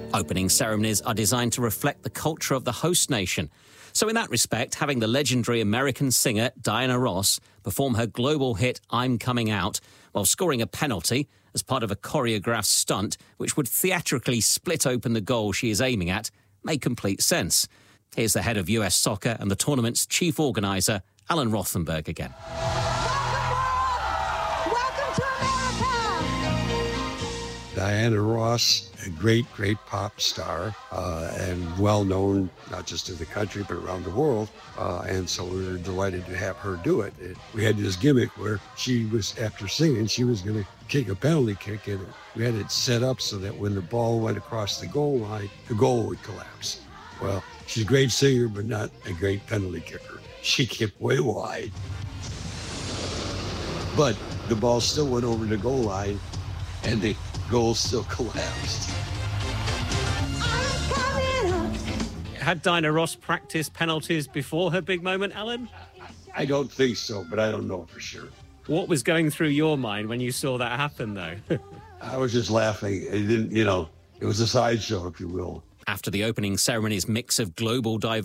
Opening ceremonies are designed to reflect the culture of the host nation. So in that respect, having the legendary American singer Diana Ross perform her global hit I'm Coming Out while scoring a penalty as part of a choreographed stunt which would theatrically split open the goal she is aiming at made complete sense. Here's the head of US Soccer and the tournament's chief organiser, Alan Rothenberg again. Welcome to America! Diana Ross, a great pop star, and well-known not just in the country but around the world, and so we were delighted to have her do it. We had this gimmick where she was, after singing, she was going to kick a penalty kick, and we had it set up so that when the ball went across the goal line, the goal would collapse. Well, she's a great singer, but not a great penalty kicker. She kicked way wide. But the ball still went over the goal line, and the goal still collapsed. Had Diana Ross practiced penalties before her big moment, Alan? I don't think so, but I don't know for sure. What was going through your mind when you saw that happen, though? I was just laughing. It didn't, it was a sideshow, if you will. After the opening ceremony's mix of global diversity